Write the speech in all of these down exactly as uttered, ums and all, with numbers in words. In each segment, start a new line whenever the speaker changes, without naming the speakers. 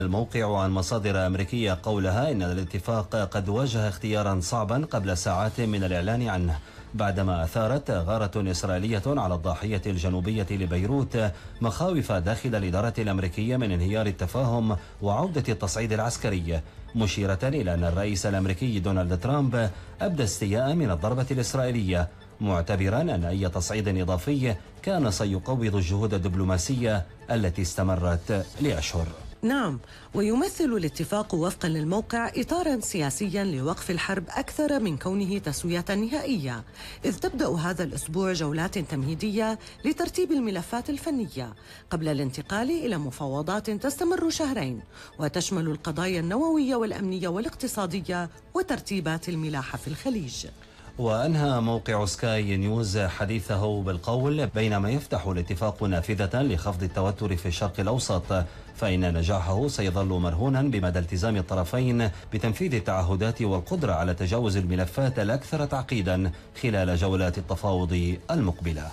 الموقع عن مصادر أمريكية قولها إن الاتفاق قد واجه اختيارا صعبا قبل ساعات من الإعلان عنه، بعدما أثارت غارة إسرائيلية على الضاحية الجنوبية لبيروت مخاوف داخل الإدارة الأمريكية من انهيار التفاهم وعودة التصعيد العسكري، مشيرة إلى أن الرئيس الأمريكي دونالد ترامب أبدى استياء من الضربة الإسرائيلية، معتبرا أن أي تصعيد إضافي كان سيقوض الجهود الدبلوماسية التي استمرت لأشهر.
نعم، ويمثل الاتفاق وفقا للموقع إطارا سياسيا لوقف الحرب أكثر من كونه تسوية نهائية، إذ تبدأ هذا الأسبوع جولات تمهيدية لترتيب الملفات الفنية قبل الانتقال إلى مفاوضات تستمر شهرين وتشمل القضايا النووية والأمنية والاقتصادية وترتيبات الملاحة في الخليج.
وأنهى موقع سكاي نيوز حديثه بالقول بينما يفتح الاتفاق نافذة لخفض التوتر في الشرق الأوسط، فإن نجاحه سيظل مرهونا بمدى التزام الطرفين بتنفيذ التعهدات والقدرة على تجاوز الملفات الأكثر تعقيدا خلال جولات التفاوض المقبلة.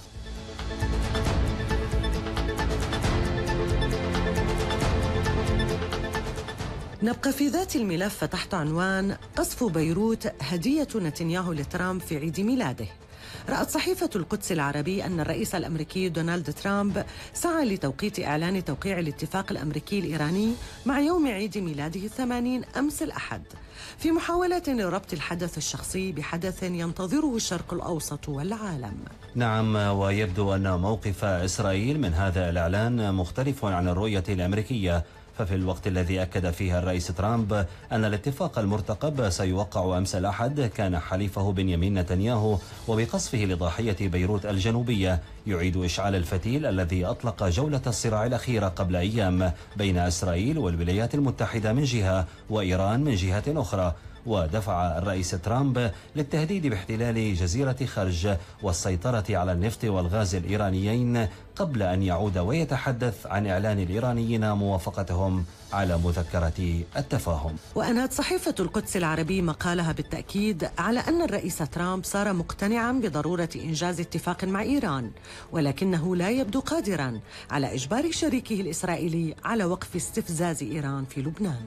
نبقى في ذات الملف تحت عنوان قصف بيروت هدية نتنياهو لترامب في عيد ميلاده. رأت صحيفة القدس العربي أن الرئيس الأمريكي دونالد ترامب سعى لتوقيت إعلان توقيع الاتفاق الأمريكي الإيراني مع يوم عيد ميلاده الثمانين أمس الأحد، في محاولة لربط الحدث الشخصي بحدث ينتظره الشرق الأوسط والعالم.
نعم، ويبدو أن موقف إسرائيل من هذا الإعلان مختلف عن الرؤية الأمريكية، ففي الوقت الذي أكد فيه الرئيس ترامب أن الاتفاق المرتقب سيوقع أمس الأحد، كان حليفه بنيامين نتنياهو وبقصفه لضاحية بيروت الجنوبية يعيد إشعال الفتيل الذي أطلق جولة الصراع الأخيرة قبل أيام بين إسرائيل والولايات المتحدة من جهة وإيران من جهة أخرى، ودفع الرئيس ترامب للتهديد باحتلال جزيرة خرج والسيطرة على النفط والغاز الإيرانيين قبل أن يعود ويتحدث عن إعلان الإيرانيين موافقتهم على مذكرة التفاهم.
وأنهت صحيفة القدس العربي مقالها بالتأكيد على أن الرئيس ترامب صار مقتنعا بضرورة إنجاز اتفاق مع إيران، ولكنه لا يبدو قادرا على إجبار شريكه الإسرائيلي على وقف استفزاز إيران في لبنان.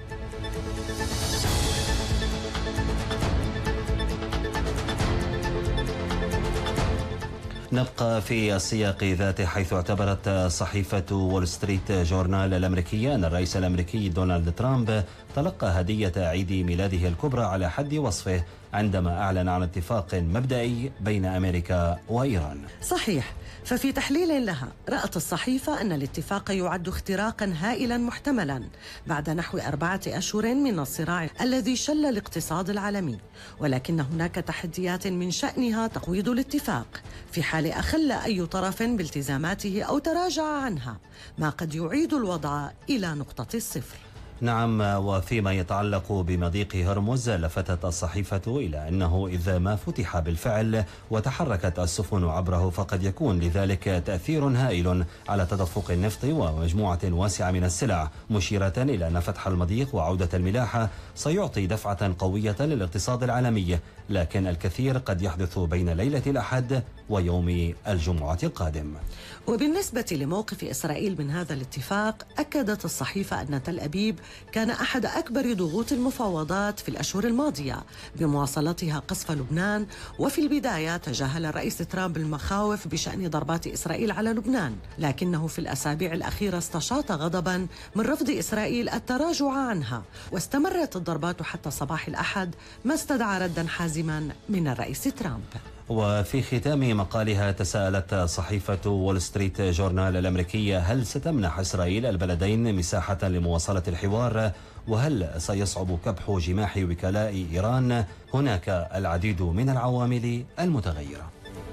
نبقى في السياق ذاته، حيث اعتبرت صحيفة وول ستريت جورنال الأمريكية أن الرئيس الأمريكي دونالد ترامب تلقى هدية عيد ميلاده الكبرى على حد وصفه عندما أعلن عن اتفاق مبدئي بين أمريكا وإيران.
صحيح، ففي تحليل لها رأت الصحيفة أن الاتفاق يعد اختراقا هائلا محتملا بعد نحو أربعة أشهر من الصراع الذي شل الاقتصاد العالمي، ولكن هناك تحديات من شأنها تقويض الاتفاق في حال أخل أي طرف بالتزاماته أو تراجع عنها، ما قد يعيد الوضع إلى نقطة الصفر.
نعم، وفيما يتعلق بمضيق هرمز لفتت الصحيفة إلى أنه إذا ما فتح بالفعل وتحركت السفن عبره فقد يكون لذلك تأثير هائل على تدفق النفط ومجموعة واسعة من السلع، مشيرة إلى أن فتح المضيق وعودة الملاحة سيعطي دفعة قوية للاقتصاد العالمي، لكن الكثير قد يحدث بين ليلة الأحد ويوم الجمعة القادم.
وبالنسبة لموقف إسرائيل من هذا الاتفاق، أكدت الصحيفة أن تل أبيب كان أحد أكبر ضغوط المفاوضات في الأشهر الماضية بمواصلتها قصف لبنان، وفي البداية تجاهل الرئيس ترامب المخاوف بشأن ضربات إسرائيل على لبنان، لكنه في الأسابيع الأخيرة استشاط غضبا من رفض إسرائيل التراجع عنها، واستمرت الضربات حتى صباح الأحد، ما استدعى ردا حازما من الرئيس ترامب.
وفي ختام مقالها تساءلت صحيفة وول ستريت جورنال الأمريكية هل ستمنح إسرائيل البلدين مساحة لمواصلة الحوار، وهل سيصعب كبح جماح وكلاء إيران؟ هناك العديد من العوامل المتغيرة.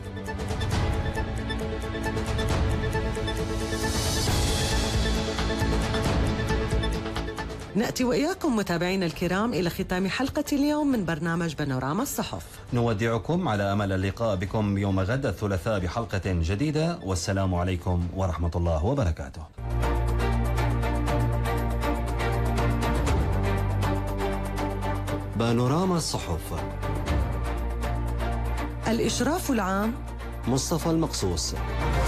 نأتي وإياكم متابعينا الكرام إلى ختام حلقة اليوم من برنامج بانوراما الصحف.
نودعكم على أمل اللقاء بكم يوم غد الثلاثاء بحلقة جديدة، والسلام عليكم ورحمة الله وبركاته. بانوراما الصحف.
الإشراف العام
مصطفى المقصوص.